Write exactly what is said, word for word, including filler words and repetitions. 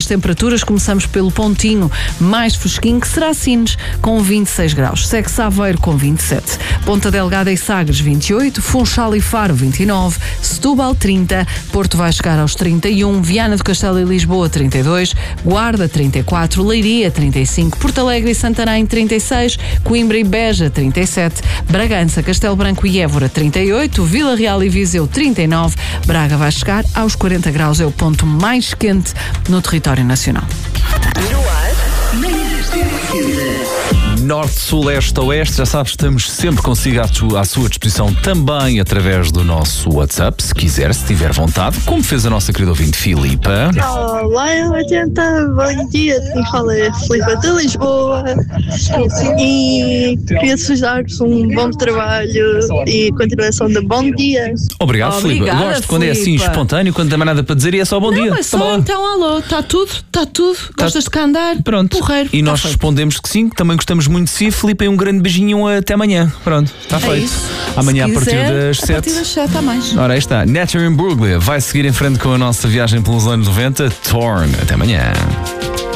temperaturas, começamos pelo Pontinho, mais fresquinho, que será Sines, com vinte e seis graus. Segue-se Aveiro, com vinte e sete. Ponta Delgada e Sagres, vinte e oito. Funchal e Faro, vinte e nove. Setúbal, trinta. Porto vai chegar aos trinta e um. Viana do Castelo e Lisboa, trinta e dois. Guarda, trinta e quatro. Leiria, trinta e cinco. Porto Alegre e Santarém, trinta e seis. Coimbra e Beja, trinta e sete. Bragança, Castelo Branco e Évora, trinta e oito. Vila Real e Viseu, trinta e nove. Braga vai chegar aos quarenta graus. É o ponto mais quente no território nacional. Norte, Sul, Este, Oeste, já sabes, estamos sempre consigo à, tu, à sua disposição também através do nosso WhatsApp, se quiser, se tiver vontade, como fez a nossa querida ouvinte Filipa. Olá, oitenta, bom dia, quem fala é a Filipa de Lisboa e queria desejar-vos um bom trabalho e continuação de bom dia. Obrigado, Filipa. Obrigada, Gosto quando é assim Filipa. espontâneo, quando não há nada para dizer e é só bom Não, dia. é só Tá bom. então alô, está tudo, está tudo. Gostas de cantar? Pronto. Porreiro. E Tá nós feito. respondemos que sim, que também gostamos muito de si, Filipe, e um grande beijinho até amanhã. Pronto, está É feito. isso. Amanhã Se a partir quiser, das A sete. partir das sete há mais. Ora, aí está. Nature in Brooklyn vai seguir em frente com a nossa viagem pelos anos noventa. Torn. Até amanhã.